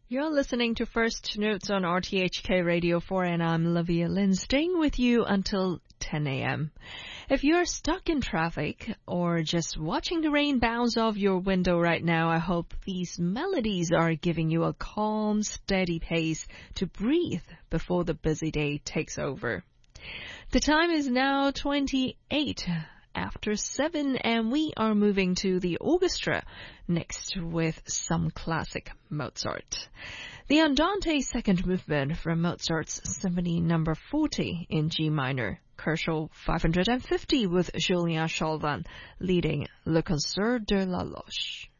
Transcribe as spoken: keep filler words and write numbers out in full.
You're listening to First Notes on R T H K Radio four, and I'm Olivia Lynn, staying with you until ten a.m. If you're stuck in traffic or just watching the rain bounce off your window right now, I hope these melodies are giving you a calm, steady pace to breathe before the busy day takes over. The time is now twenty-eight after seven, and we are moving to the orchestra next with some classic Mozart. The Andante second movement from Mozart's Symphony number forty in G minor, Kershaw five hundred fifty with Julien Chauvin leading Le Concert de la Loche.